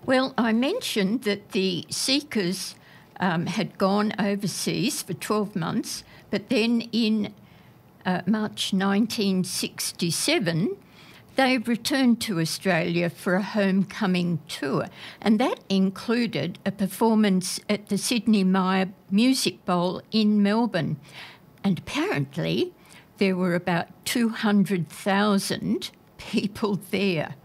Well, I mentioned that the Seekers had gone overseas for 12 months, but then in March 1967, they returned to Australia for a homecoming tour, and that included a performance at the Sydney Myer Music Bowl in Melbourne. And apparently there were about 200,000 people there.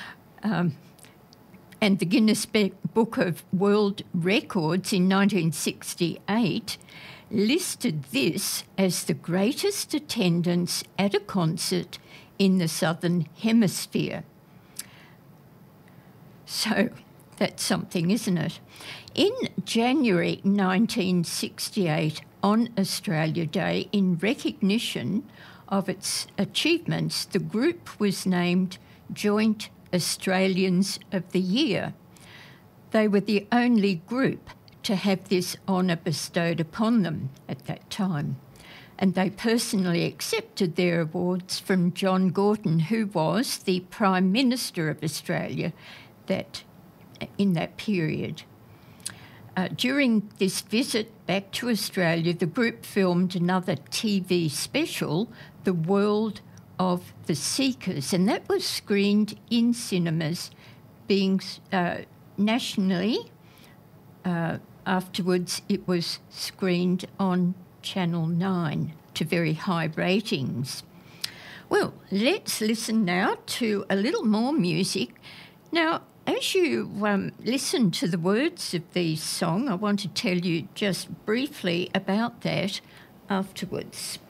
And the Guinness Book of World Records in 1968 listed this as the greatest attendance at a concert in the Southern Hemisphere. So that's something, isn't it? In January 1968, on Australia Day, in recognition of its achievements, the group was named Joint Australians of the Year. They were the only group to have this honour bestowed upon them at that time. And they personally accepted their awards from John Gorton, who was the Prime Minister of Australia in that period. During this visit back to Australia, the group filmed another TV special, The World of the Seekers, and that was screened in cinemas, being nationally. Afterwards, it was screened on Channel 9 to very high ratings. Well, let's listen now to a little more music. Now, as you listen to the words of the song, I want to tell you just briefly about that afterwards.